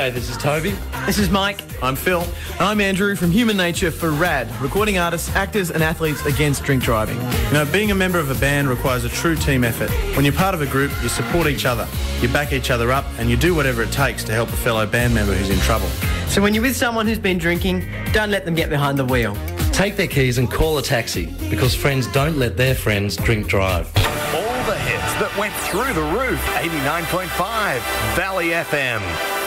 G'day, this is Toby. This is Mike. I'm Phil. I'm Andrew from Human Nature for RAD, recording artists, actors and athletes against drink driving. You know, being a member of a band requires a true team effort. When you're part of a group, you support each other, you back each other up, and you do whatever it takes to help a fellow band member who's in trouble. So when you're with someone who's been drinking, don't let them get behind the wheel. Take their keys and call a taxi, because friends don't let their friends drink drive. All the hits that went through the roof. 89.5 Valley FM.